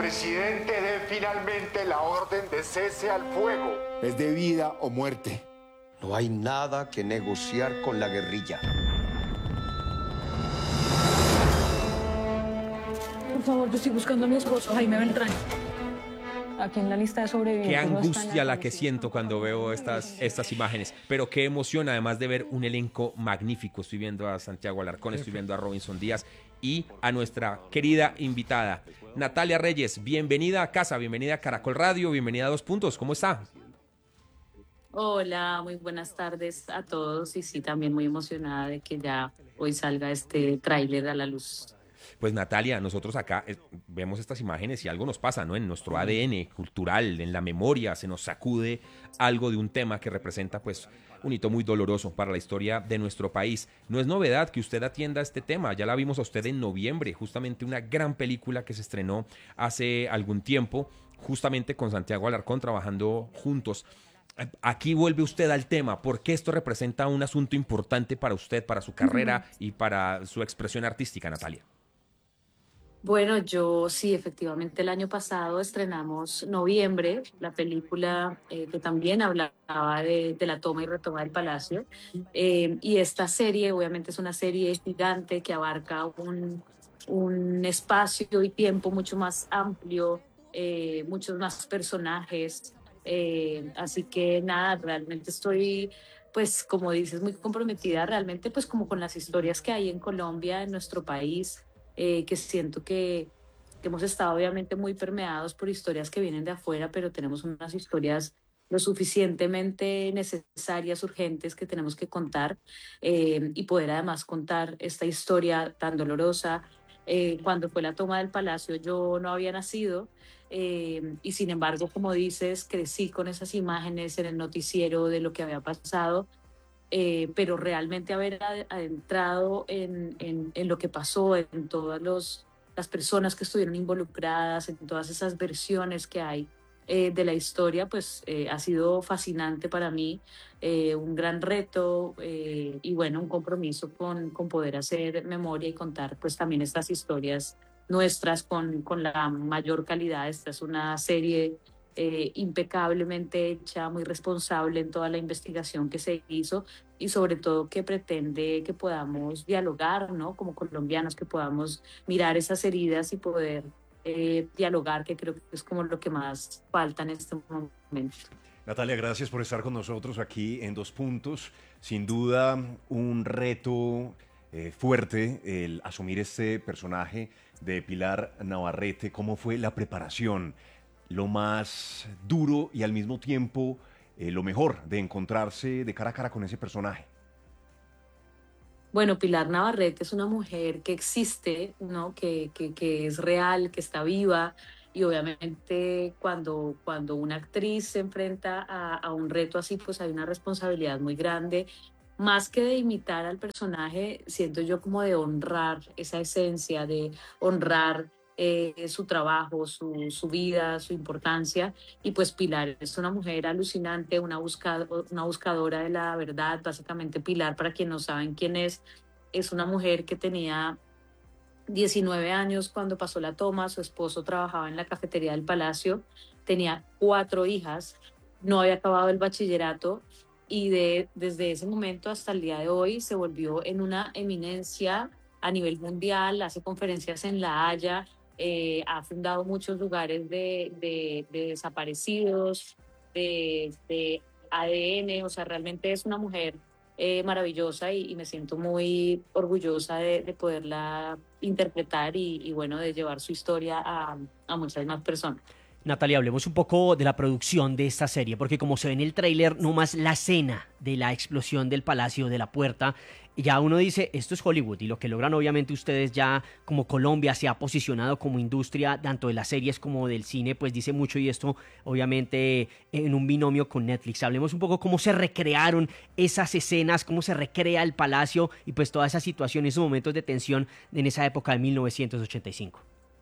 presidente dé finalmente la orden de cese al fuego. Es de vida o muerte. No hay nada que negociar con la guerrilla. Por favor, yo estoy buscando a mi esposo, Jaime Beltrán. Aquí en la lista de sobrevivientes. Qué no está angustia en la que siento cuando veo estas imágenes, pero qué emoción además de ver un elenco magnífico. Estoy viendo a Santiago Alarcón, estoy viendo a Robinson Díaz y a nuestra querida invitada, Natalia Reyes. Bienvenida a casa, bienvenida a Caracol Radio, bienvenida a Dos Puntos. ¿Cómo está? Hola, muy buenas tardes a todos y sí, también muy emocionada de que ya hoy salga este tráiler a la luz. Pues Natalia, nosotros acá vemos estas imágenes y algo nos pasa, ¿no? En nuestro ADN cultural, en la memoria, se nos sacude algo de un tema que representa pues un hito muy doloroso para la historia de nuestro país. No es novedad que usted atienda este tema, ya la vimos a usted en noviembre, justamente una gran película que se estrenó hace algún tiempo, justamente con Santiago Alarcón trabajando juntos. Aquí vuelve usted al tema, ¿por qué esto representa un asunto importante para usted, para su carrera y para su expresión artística, Natalia? Bueno, yo sí, efectivamente el año pasado estrenamos Noviembre, la película que también hablaba de la toma y retoma del Palacio. Y esta serie obviamente es una serie gigante que abarca un espacio y tiempo mucho más amplio, muchos más personajes. Así que nada, realmente estoy, pues como dices, muy comprometida realmente pues como con las historias que hay en Colombia, en nuestro país, que siento que hemos estado obviamente muy permeados por historias que vienen de afuera, pero tenemos unas historias lo suficientemente necesarias, urgentes, que tenemos que contar, y poder además contar esta historia tan dolorosa. Cuando fue la toma del Palacio yo no había nacido, y sin embargo, como dices, crecí con esas imágenes en el noticiero de lo que había pasado, pero realmente haber adentrado en lo que pasó, en todas las personas que estuvieron involucradas, en todas esas versiones que hay de la historia, pues ha sido fascinante para mí, un gran reto, y bueno, un compromiso con poder hacer memoria y contar pues también estas historias nuestras con la mayor calidad. Esta es una serie impecablemente hecha, muy responsable en toda la investigación que se hizo y sobre todo que pretende que podamos dialogar, ¿no? Como colombianos, que podamos mirar esas heridas y poder dialogar, que creo que es como lo que más falta en este momento. Natalia, gracias por estar con nosotros aquí en Dos Puntos. Sin duda, un reto fuerte el asumir este personaje de Pilar Navarrete. ¿Cómo fue la preparación? Lo más duro y al mismo tiempo lo mejor de encontrarse de cara a cara con ese personaje. Bueno, Pilar Navarrete es una mujer que existe, ¿no? Que es real, que está viva, y obviamente cuando una actriz se enfrenta a un reto así, pues hay una responsabilidad muy grande, más que de imitar al personaje, siento yo como de honrar esa esencia, de honrar su trabajo, su vida, su importancia. Y pues Pilar es una mujer alucinante, una buscadora de la verdad. Básicamente Pilar, para quienes no saben quién es una mujer que tenía 19 años cuando pasó la toma. Su esposo trabajaba en la cafetería del Palacio, tenía 4 hijas, no había acabado el bachillerato, y desde ese momento hasta el día de hoy se volvió en una eminencia a nivel mundial, hace conferencias en La Haya, ha fundado muchos lugares de desaparecidos, de ADN. O sea, realmente es una mujer maravillosa, y me siento muy orgullosa de poderla interpretar y bueno, de llevar su historia a muchas más personas. Natalia, hablemos un poco de la producción de esta serie, porque como se ve en el tráiler, nomás la escena de la explosión del Palacio, de la puerta, ya uno dice, esto es Hollywood, y lo que logran obviamente ustedes ya como Colombia se ha posicionado como industria, tanto de las series como del cine, pues dice mucho, y esto obviamente en un binomio con Netflix. Hablemos un poco cómo se recrearon esas escenas, cómo se recrea el Palacio y pues toda esa situación, esos momentos de tensión en esa época de 1985.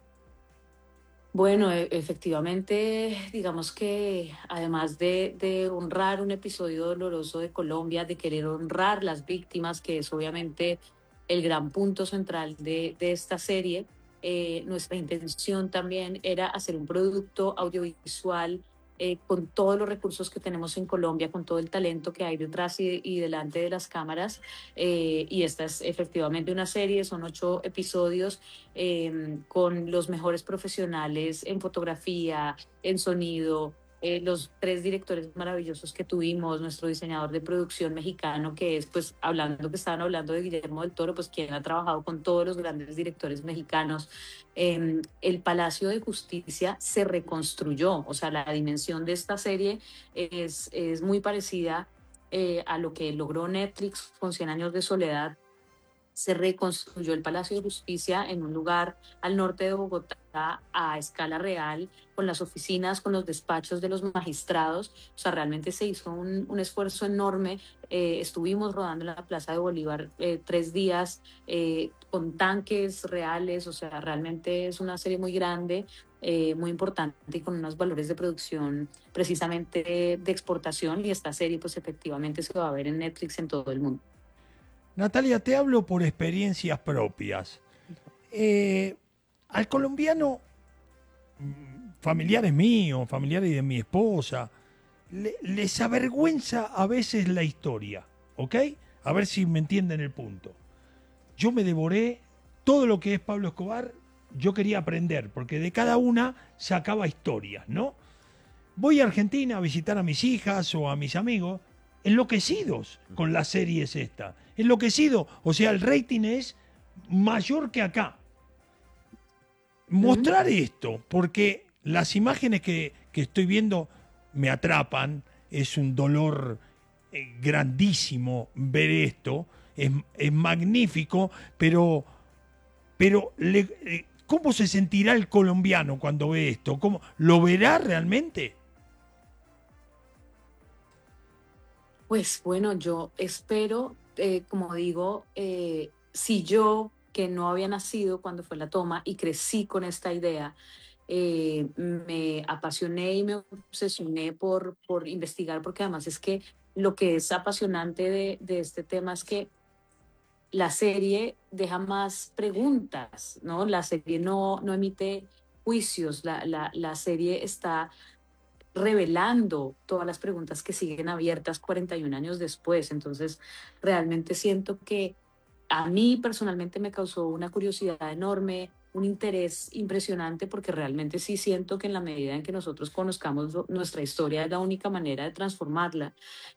Bueno, efectivamente, digamos que además de honrar un episodio doloroso de Colombia, de querer honrar las víctimas, que es obviamente el gran punto central de esta serie, Nuestra intención también era hacer un producto audiovisual con todos los recursos que tenemos en Colombia, con todo el talento que hay detrás y delante de las cámaras. Y esta es efectivamente una serie, son 8 episodios con los mejores profesionales en fotografía, en sonido, los 3 directores maravillosos que tuvimos, nuestro diseñador de producción mexicano, que es, pues, hablando que estaban hablando de Guillermo del Toro, pues quien ha trabajado con todos los grandes directores mexicanos. El Palacio de Justicia se reconstruyó, o sea, la dimensión de esta serie es muy parecida a lo que logró Netflix con 100 años de soledad. Se reconstruyó el Palacio de Justicia en un lugar al norte de Bogotá a escala real, con las oficinas, con los despachos de los magistrados. O sea, realmente se hizo un esfuerzo enorme. Estuvimos rodando en la Plaza de Bolívar 3 días con tanques reales. O sea, realmente es una serie muy grande, muy importante y con unos valores de producción precisamente de exportación. Y esta serie pues efectivamente se va a ver en Netflix en todo el mundo. Natalia, te hablo por experiencias propias. Al colombiano, familiares míos, familiares de mi esposa, les avergüenza a veces la historia, ¿ok? A ver si me entienden el punto. Yo me devoré todo lo que es Pablo Escobar, yo quería aprender, porque de cada una sacaba historias, ¿no? Voy a Argentina a visitar a mis hijas o a mis amigos, enloquecidos con las series esta. Enloquecido, o sea, el rating es mayor que acá. Mostrar esto, porque las imágenes que estoy viendo me atrapan, es un dolor grandísimo ver esto, es magnífico, pero ¿cómo se sentirá el colombiano cuando ve esto? ¿Cómo, lo verá realmente? Pues bueno, yo espero, como digo, si yo, que no había nacido cuando fue la toma y crecí con esta idea, me apasioné y me obsesioné por investigar, porque además es que lo que es apasionante de este tema es que la serie deja más preguntas, ¿no? La serie no emite juicios, la serie está revelando todas las preguntas que siguen abiertas 41 años después. Entonces, realmente siento que a mí personalmente me causó una curiosidad enorme, un interés impresionante, porque realmente sí siento que en la medida en que nosotros conozcamos nuestra historia es la única manera de transformarla.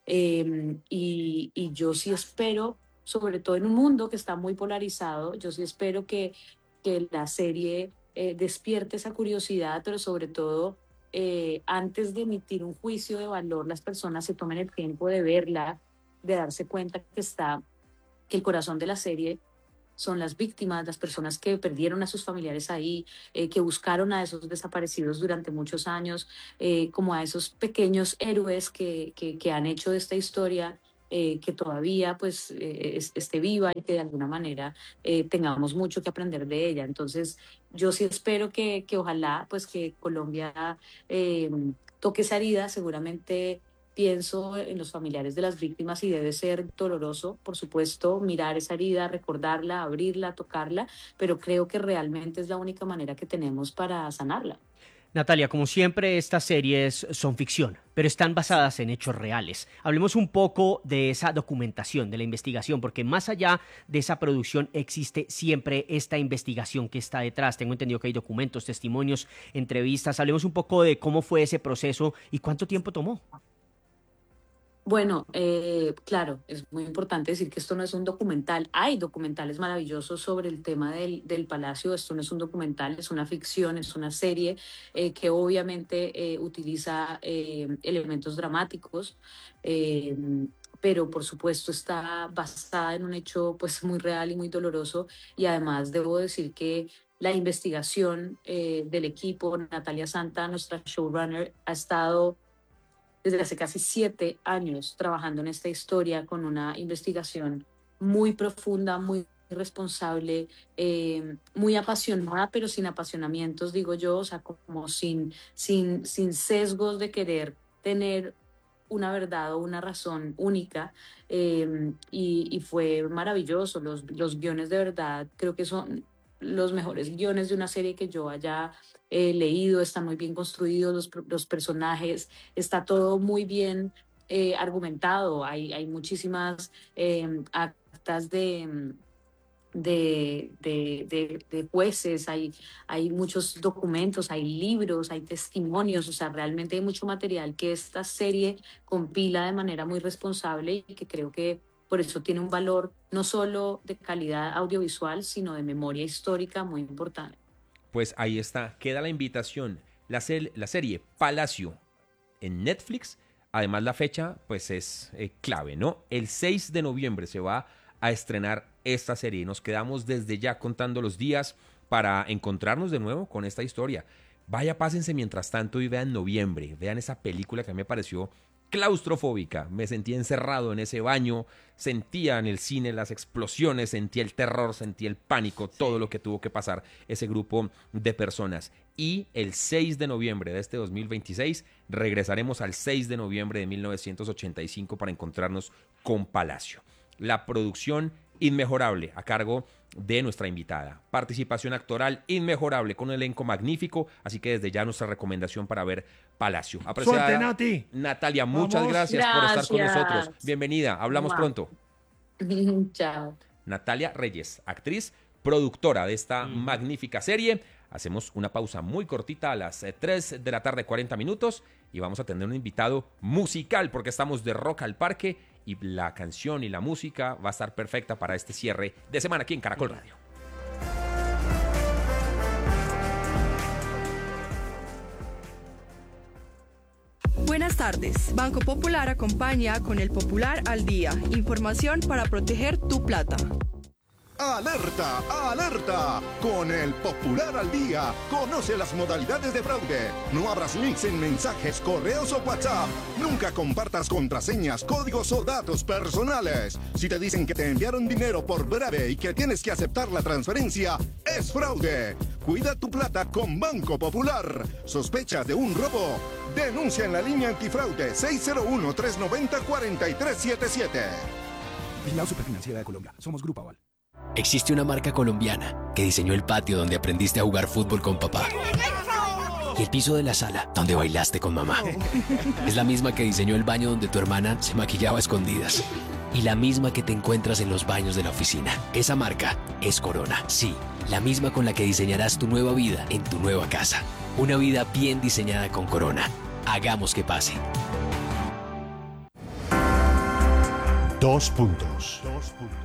Y yo sí espero, sobre todo en un mundo que está muy polarizado, yo sí espero que la serie despierte esa curiosidad, pero sobre todo antes de emitir un juicio de valor, las personas se tomen el tiempo de verla, de darse cuenta que el corazón de la serie son las víctimas, las personas que perdieron a sus familiares ahí, que buscaron a esos desaparecidos durante muchos años, como a esos pequeños héroes que han hecho de esta historia que todavía pues esté viva y que de alguna manera tengamos mucho que aprender de ella. Entonces yo sí espero que ojalá pues que Colombia eh, toque esa herida. Seguramente pienso en los familiares de las víctimas y debe ser doloroso, por supuesto, mirar esa herida, recordarla, abrirla, tocarla, pero creo que realmente es la única manera que tenemos para sanarla. Natalia, como siempre, estas series son ficción, pero están basadas en hechos reales. Hablemos un poco de esa documentación, de la investigación, porque más allá de esa producción existe siempre esta investigación que está detrás. Tengo entendido que hay documentos, testimonios, entrevistas. Hablemos un poco de cómo fue ese proceso y cuánto tiempo tomó. Bueno, claro, es muy importante decir que esto no es un documental. Hay documentales maravillosos sobre el tema del palacio. Esto no es un documental, es una ficción, es una serie que obviamente utiliza elementos dramáticos, eh, pero por supuesto está basada en un hecho pues muy real y muy doloroso. Y además debo decir que la investigación del equipo, Natalia Santa, nuestra showrunner, ha estado desde hace casi 7 años trabajando en esta historia con una investigación muy profunda, muy responsable, muy apasionada, pero sin apasionamientos, digo yo, o sea, como sin sesgos de querer tener una verdad o una razón única. Y fue maravilloso. Los guiones de verdad creo que son los mejores guiones de una serie que yo haya leído, están muy bien construidos los personajes, está todo muy bien argumentado, hay muchísimas actas de jueces, hay muchos documentos, hay libros, hay testimonios, o sea, realmente hay mucho material que esta serie compila de manera muy responsable y que creo que por eso tiene un valor no solo de calidad audiovisual, sino de memoria histórica muy importante. Pues ahí está, queda la invitación. La serie Palacio en Netflix, además la fecha pues es clave, ¿no? El 6 de noviembre se va a estrenar esta serie y nos quedamos desde ya contando los días para encontrarnos de nuevo con esta historia. Vaya, pásense mientras tanto y vean Noviembre, vean esa película que a mí me pareció claustrofóbica, me sentía encerrado en ese baño, sentía en el cine las explosiones, sentía el terror, sentía el pánico, todo lo que tuvo que pasar ese grupo de personas. Y el 6 de noviembre de este 2026 regresaremos al 6 de noviembre de 1985 para encontrarnos con Palacio. La producción inmejorable a cargo de nuestra invitada. Participación actoral inmejorable con un elenco magnífico, así que desde ya nuestra recomendación para ver Palacio. Apreciada Suerte, Nati. Natalia, muchas gracias por estar con nosotros. Bienvenida, hablamos pronto. Chao. Natalia Reyes, actriz, productora de esta magnífica serie. Hacemos una pausa muy cortita a las 3 de la tarde, 40 minutos, y vamos a tener un invitado musical porque estamos de Rock al Parque y la canción y la música va a estar perfecta para este cierre de semana aquí en Caracol Radio. Buenas tardes. Banco Popular acompaña con el Popular al Día. Información para proteger tu plata. ¡Alerta! ¡Alerta! Con el Popular al Día, conoce las modalidades de fraude. No abras links en mensajes, correos o WhatsApp. Nunca compartas contraseñas, códigos o datos personales. Si te dicen que te enviaron dinero por breve y que tienes que aceptar la transferencia, es fraude. Cuida tu plata con Banco Popular. ¿Sospechas de un robo? Denuncia en la línea antifraude 601-390-4377. Vigilado Superfinanciera de Colombia. Somos Grupo Aval. Existe una marca colombiana que diseñó el patio donde aprendiste a jugar fútbol con papá y el piso de la sala donde bailaste con mamá. Es la misma que diseñó el baño donde tu hermana se maquillaba a escondidas y la misma que te encuentras en los baños de la oficina. Esa marca es Corona. Sí, la misma con la que diseñarás tu nueva vida en tu nueva casa. Una vida bien diseñada con Corona. Hagamos que pase. 2 puntos.